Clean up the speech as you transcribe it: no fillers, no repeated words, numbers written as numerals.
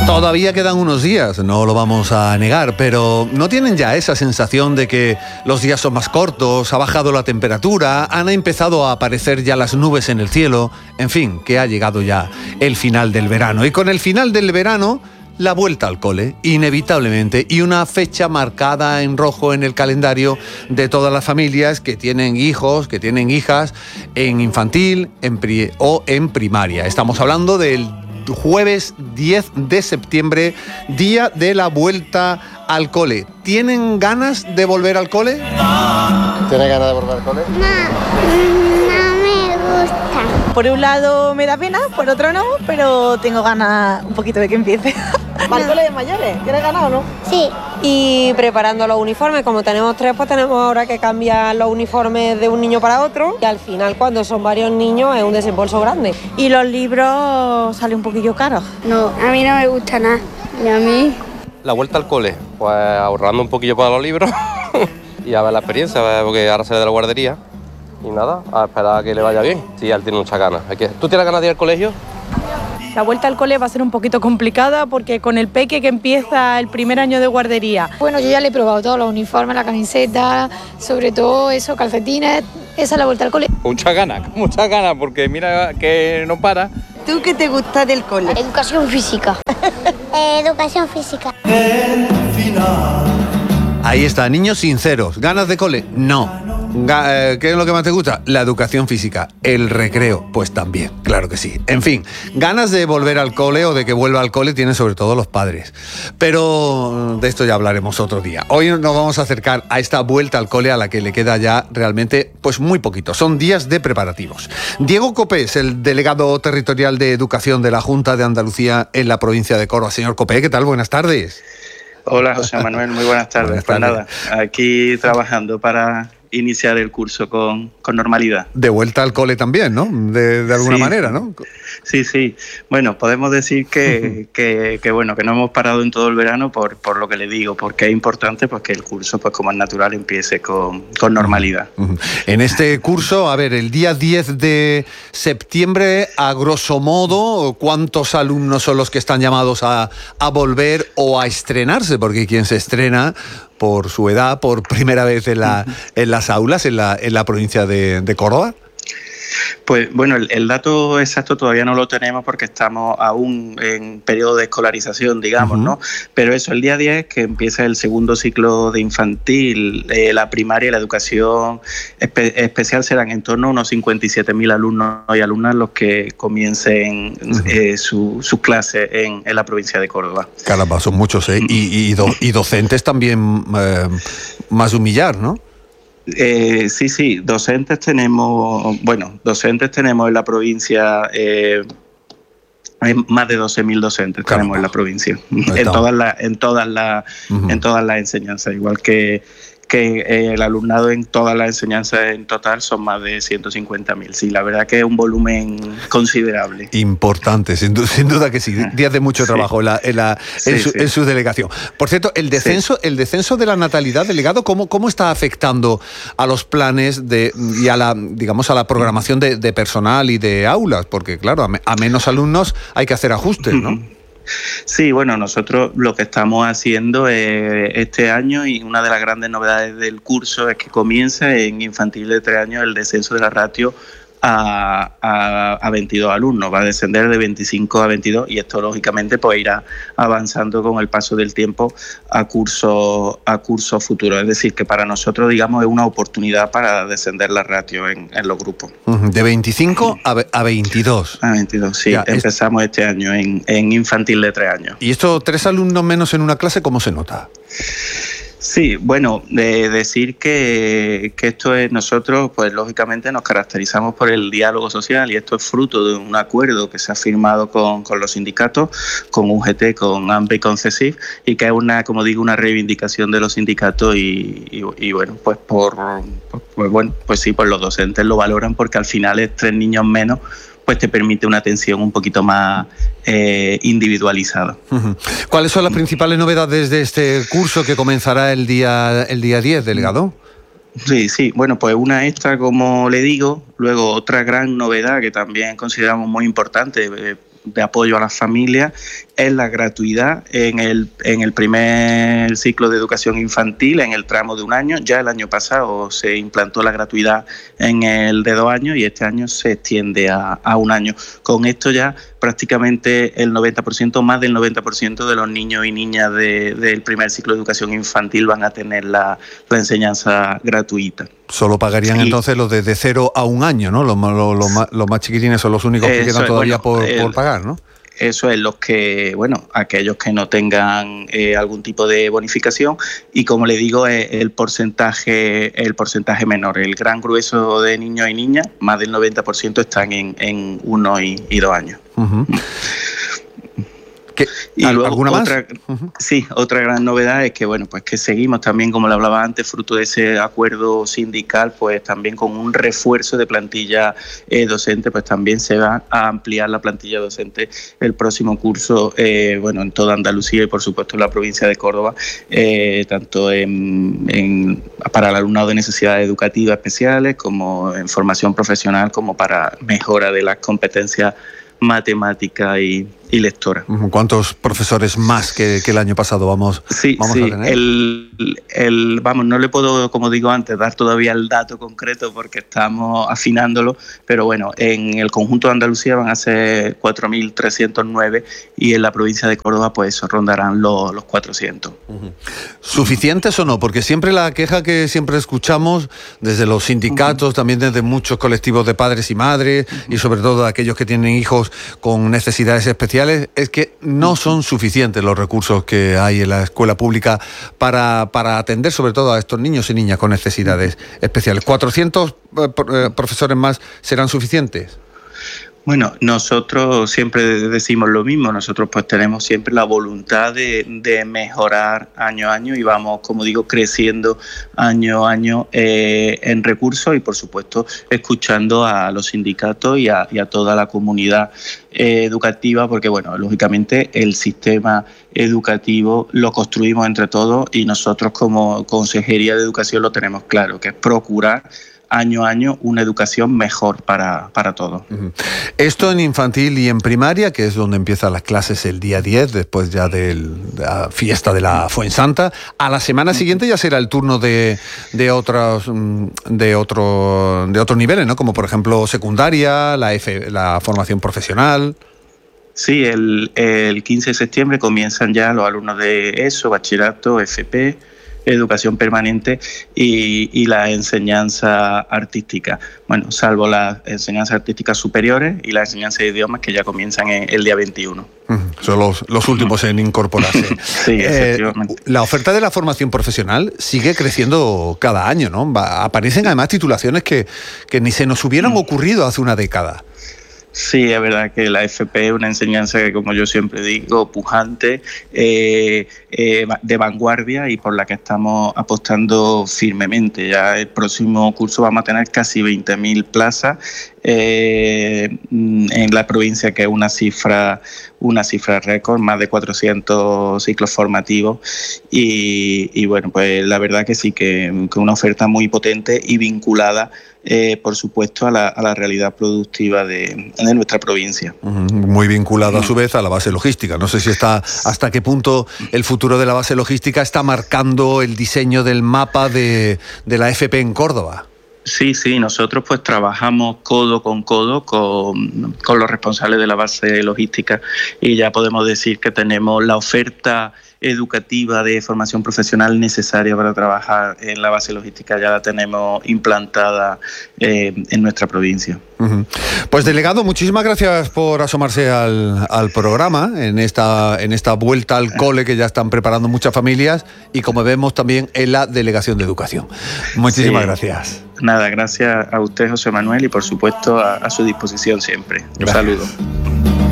Todavía quedan unos días, no lo vamos a negar, pero ¿no tienen ya esa sensación de que los días son más cortos, ha bajado la temperatura, han empezado a aparecer ya las nubes en el cielo? En fin, que ha llegado ya el final del verano. Y con el final del verano, la vuelta al cole, inevitablemente, y una fecha marcada en rojo en el calendario de todas las familias que tienen hijos, que tienen hijas, en infantil o en primaria. Estamos hablando del jueves 10 de septiembre, día de la vuelta al cole. ¿Tienen ganas de volver al cole? ¿Tienes ganas de volver al cole? No me gusta. Por un lado me da pena, por otro no, pero tengo ganas un poquito de que empiece. ¿Para el cole de mayores? ¿Tienes ganas o no? Sí. Y preparando los uniformes, como tenemos 3, pues tenemos ahora que cambiar los uniformes de un niño para otro, y al final cuando son varios niños es un desembolso grande. Y los libros salen un poquillo caros. No, a mí no me gusta nada. ¿Y a mí? La vuelta al cole, pues ahorrando un poquillo para los libros y a ver la experiencia, porque ahora sale de la guardería y nada, a esperar a que le vaya bien. Sí, él tiene muchas ganas. ¿Tú tienes ganas de ir al colegio? La vuelta al cole va a ser un poquito complicada porque con el peque que empieza el primer año de guardería. Bueno, yo ya le he probado todos los uniformes, la camiseta, sobre todo eso, calcetines. Esa es la vuelta al cole. Muchas ganas, porque mira que no para. ¿Tú qué te gusta del cole? Educación física. Educación física. Ahí está, niños sinceros. ¿Ganas de cole? No. ¿Qué es lo que más te gusta? La educación física. El recreo, pues también, claro que sí. En fin, ganas de volver al cole o de que vuelva al cole tienen sobre todo los padres. Pero de esto ya hablaremos otro día. Hoy nos vamos a acercar a esta vuelta al cole a la que le queda ya realmente pues muy poquito. Son días de preparativos. Diego Copés, el delegado territorial de Educación de la Junta de Andalucía en la provincia de Córdoba. Señor Copés, ¿qué tal? Buenas tardes. Hola, José Manuel, muy buenas tardes. Pues nada, aquí trabajando para iniciar el curso con normalidad. De vuelta al cole también, ¿no? De alguna manera, ¿no? Sí. Bueno, podemos decir que bueno, que no hemos parado en todo el verano por lo que le digo, porque es importante pues que el curso, pues como es natural, empiece con normalidad. En este curso, a ver, el día 10 de septiembre, a grosso modo, ¿cuántos alumnos son los que están llamados a volver o a estrenarse? Porque quien se estrena por su edad, por primera vez en las aulas, en la provincia de Córdoba. Pues bueno, el dato exacto todavía no lo tenemos porque estamos aún en periodo de escolarización, digamos, ¿no? Pero eso, el día 10, que empieza el segundo ciclo de infantil, la primaria y la educación especial, serán en torno a unos 57.000 alumnos y alumnas los que comiencen sus clases en la provincia de Córdoba. Caramba, son muchos, ¿eh? Y docentes también más de un millar, ¿no? Sí, docentes tenemos en la provincia, hay más de 12.000 docentes. Caramba. Tenemos en la provincia, en todas las enseñanzas, igual que el alumnado en todas las enseñanzas en total son más de 150.000. Sí, la verdad que es un volumen considerable. Importante, sin duda que sí. Días de mucho trabajo en su delegación. Por cierto, el descenso de la natalidad, delegado, ¿cómo está afectando a los planes y a la programación de personal y de aulas? Porque claro, a menos alumnos hay que hacer ajustes, ¿no? Sí, bueno, nosotros lo que estamos haciendo este año, y una de las grandes novedades del curso, es que comienza en infantil de 3 años el descenso de la ratio a 22 alumnos, va a descender de 25 a 22 y esto lógicamente pues irá avanzando con el paso del tiempo a curso futuro, es decir, que para nosotros digamos es una oportunidad para descender la ratio en los grupos. De 25 a 22. A 22, sí, ya, empezamos este año en infantil de 3 años. ¿Y esto 3 alumnos menos en una clase cómo se nota? Sí, bueno, decir que esto es, nosotros pues lógicamente nos caracterizamos por el diálogo social y esto es fruto de un acuerdo que se ha firmado con los sindicatos, con UGT, con AMPE y con CESIF, y que es una reivindicación de los sindicatos y bueno, pues pues los docentes lo valoran porque al final es 3 niños menos, pues te permite una atención un poquito más individualizada. ¿Cuáles son las principales novedades de este curso que comenzará el día 10, delegado? Sí, bueno, pues una extra, como le digo, luego otra gran novedad que también consideramos muy importante de apoyo a las familias, es la gratuidad en el primer ciclo de educación infantil, en el tramo de 1 año. Ya el año pasado se implantó la gratuidad en el de 2 años y este año se extiende a 1 año. Con esto ya prácticamente el 90%, más del 90% de los niños y niñas del primer ciclo de educación infantil van a tener la enseñanza gratuita. Solo pagarían entonces los de 0 a 1 año, ¿no? Los más chiquitines son los únicos que quedan todavía por pagar, ¿no? Eso es los que, aquellos que no tengan algún tipo de bonificación, y como le digo, es el porcentaje menor. El gran grueso de niños y niñas, más del 90%, están en 1 y 2 años. Uh-huh. Y luego ¿alguna más? Sí, otra gran novedad es que que seguimos también, como le hablaba antes, fruto de ese acuerdo sindical, pues también con un refuerzo de plantilla docente, pues también se va a ampliar la plantilla docente el próximo curso, en toda Andalucía y por supuesto en la provincia de Córdoba, tanto para el alumnado de necesidades educativas especiales, como en formación profesional, como para mejora de las competencias matemática y lectora. ¿Cuántos profesores más que el año pasado vamos a tener? No le puedo, como digo antes, dar todavía el dato concreto porque estamos afinándolo, pero en el conjunto de Andalucía van a ser 4.309 y en la provincia de Córdoba pues rondarán los 400. Uh-huh. ¿Suficientes o no? Porque siempre la queja que siempre escuchamos desde los sindicatos, también desde muchos colectivos de padres y madres, y sobre todo de aquellos que tienen hijos con necesidades especiales, es que no son suficientes los recursos que hay en la escuela pública para atender sobre todo a estos niños y niñas con necesidades especiales. ¿400 profesores más serán suficientes? Bueno, nosotros siempre decimos lo mismo, nosotros pues tenemos siempre la voluntad de mejorar año a año y vamos, como digo, creciendo año a año en recursos y por supuesto escuchando a los sindicatos y a toda la comunidad educativa, porque lógicamente el sistema educativo lo construimos entre todos y nosotros como Consejería de Educación lo tenemos claro, que es procurar año a año una educación mejor para todos. Uh-huh. Esto en infantil y en primaria, que es donde empiezan las clases el día 10, después ya de la fiesta de la Fuensanta. A la semana siguiente ya será el turno de otros niveles, ¿no? Como por ejemplo secundaria, la formación profesional. Sí, el 15 de septiembre comienzan ya los alumnos de ESO, bachillerato, FP, educación permanente y la enseñanza artística. Salvo las enseñanzas artísticas superiores y la enseñanza de idiomas que ya comienzan el día 21. Son los últimos en incorporarse. Sí, efectivamente. La oferta de la formación profesional sigue creciendo cada año, ¿no? Aparecen además titulaciones que ni se nos hubieran ocurrido hace una década. Sí, es verdad que la FP es una enseñanza que, como yo siempre digo, pujante, de vanguardia y por la que estamos apostando firmemente. Ya el próximo curso vamos a tener casi 20.000 plazas en la provincia, que es una cifra récord, más de 400 ciclos formativos y pues la verdad que sí, que una oferta muy potente y vinculada por supuesto a la realidad productiva de nuestra provincia. Muy vinculado a su vez a la base logística. No sé si hasta qué punto el futuro de la base logística está marcando el diseño del mapa de la FP en Córdoba. Sí, nosotros pues trabajamos codo con los responsables de la base logística y ya podemos decir que tenemos la oferta educativa de formación profesional necesaria para trabajar en la base logística, ya la tenemos implantada en nuestra provincia. Uh-huh. Pues delegado, muchísimas gracias por asomarse al programa en esta vuelta al cole que ya están preparando muchas familias y como vemos también en la Delegación de Educación. Muchísimas gracias. Nada, gracias a usted, José Manuel, y por supuesto a su disposición siempre. Un saludo.